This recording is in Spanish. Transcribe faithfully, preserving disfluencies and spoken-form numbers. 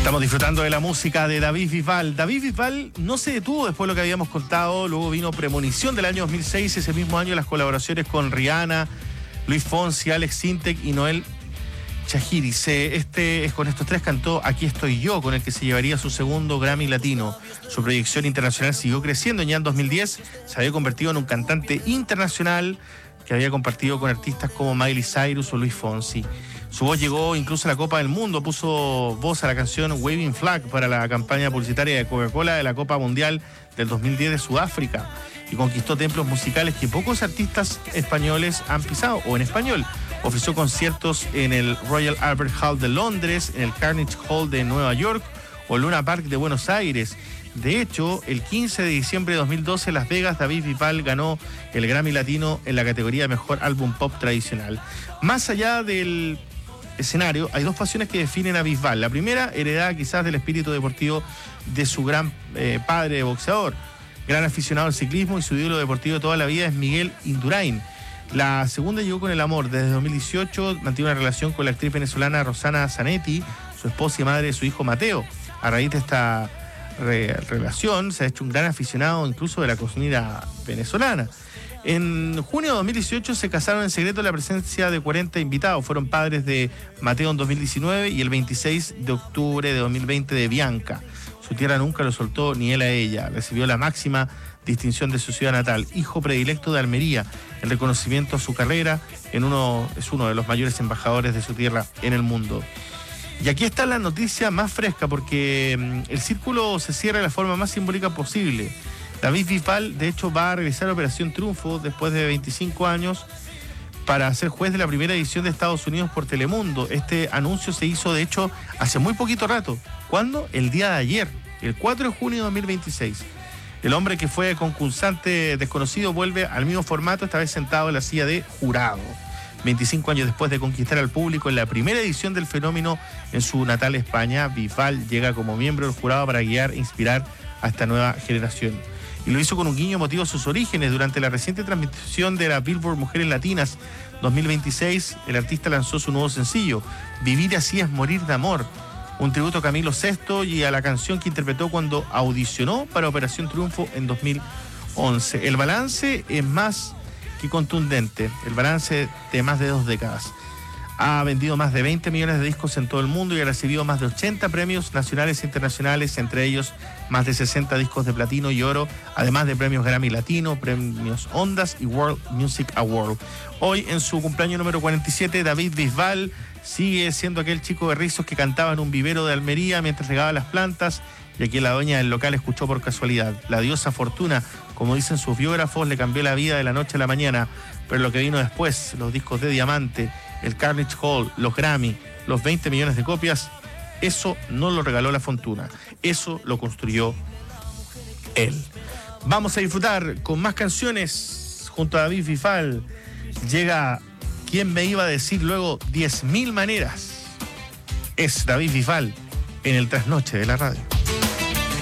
Estamos disfrutando de la música de David Bisbal. David Bisbal no se detuvo después de lo que habíamos contado. Luego vino Premonición del año dos mil seis. Ese mismo año las colaboraciones con Rihanna, Luis Fonsi, Alex Sintek y Noel Chahiri. Este, con estos tres cantó Aquí estoy yo, con el que se llevaría su segundo Grammy Latino. Su proyección internacional siguió creciendo. Ya en dos mil diez se había convertido en un cantante internacional que había compartido con artistas como Miley Cyrus o Luis Fonsi. Su voz llegó incluso a la Copa del Mundo, puso voz a la canción Waving Flag para la campaña publicitaria de Coca-Cola de la Copa Mundial del dos mil diez de Sudáfrica y conquistó templos musicales que pocos artistas españoles han pisado, o en español. Ofreció conciertos en el Royal Albert Hall de Londres, en el Carnegie Hall de Nueva York o el Luna Park de Buenos Aires. De hecho, el quince de diciembre de dos mil doce, en Las Vegas, David Bisbal ganó el Grammy Latino en la categoría Mejor Álbum Pop Tradicional. Más allá del escenario, hay dos pasiones que definen a Bisbal. La primera, heredada quizás del espíritu deportivo de su gran eh, padre boxeador, gran aficionado al ciclismo, y su ídolo deportivo de toda la vida es Miguel Indurain. La segunda llegó con el amor. Desde dos mil dieciocho mantiene una relación con la actriz venezolana Rosana Zanetti, su esposa y madre de su hijo Mateo. A raíz de esta re relación se ha hecho un gran aficionado incluso de la cocina venezolana. En junio de dos mil dieciocho se casaron en secreto en la presencia de cuarenta invitados. Fueron padres de Mateo en dos mil diecinueve y el veintiséis de octubre de dos mil veinte de Bianca. Su tierra nunca lo soltó, ni él a ella. Recibió la máxima distinción de su ciudad natal, hijo predilecto de Almería. El reconocimiento a su carrera en uno, es uno de los mayores embajadores de su tierra en el mundo. Y aquí está la noticia más fresca, porque el círculo se cierra de la forma más simbólica posible. David Bisbal, de hecho, va a regresar a Operación Triunfo después de veinticinco años para ser juez de la primera edición de Estados Unidos por Telemundo. Este anuncio se hizo, de hecho, hace muy poquito rato. ¿Cuándo? El día de ayer, el cuatro de junio de dos mil veintiséis. El hombre que fue concursante desconocido vuelve al mismo formato, esta vez sentado en la silla de jurado. veinticinco años después de conquistar al público en la primera edición del fenómeno en su natal España, Bisbal llega como miembro del jurado para guiar e inspirar a esta nueva generación. Y lo hizo con un guiño emotivo a sus orígenes. Durante la reciente transmisión de la Billboard Mujeres Latinas dos mil veintiséis, el artista lanzó su nuevo sencillo, Vivir así es morir de amor, un tributo a Camilo Sesto y a la canción que interpretó cuando audicionó para Operación Triunfo en dos mil once. El balance es más que contundente, el balance de más de dos décadas. Ha vendido más de veinte millones de discos en todo el mundo y ha recibido más de ochenta premios nacionales e internacionales, entre ellos más de sesenta discos de platino y oro, además de premios Grammy Latino, premios Ondas y World Music Award. Hoy, en su cumpleaños número cuarenta y siete, David Bisbal sigue siendo aquel chico de rizos que cantaba en un vivero de Almería mientras regaba las plantas, y aquí la dueña del local escuchó por casualidad. La diosa Fortuna, como dicen sus biógrafos, le cambió la vida de la noche a la mañana, pero lo que vino después, los discos de diamante, el Carnegie Hall, los Grammy, los veinte millones de copias, eso no lo regaló la Fortuna, eso lo construyó él. Vamos a disfrutar con más canciones junto a David Bisbal. Llega ¿Quién me iba a decir luego diez mil maneras? Es David Bisbal en el trasnoche de la radio.